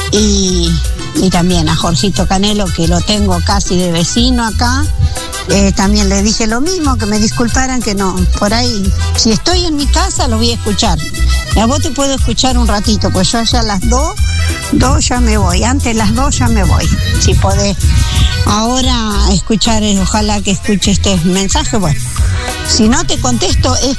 y también a Jorgito Canelo, que lo tengo casi de vecino acá. También le dije lo mismo, que me disculparan, que no, por ahí, si estoy en mi casa lo voy a escuchar. A vos te puedo escuchar un ratito, pues yo ya a las 2 ya me voy, antes de las 2 ya me voy. Si podés ahora escuchar, ojalá que escuche este mensaje, bueno. Si no te contesto es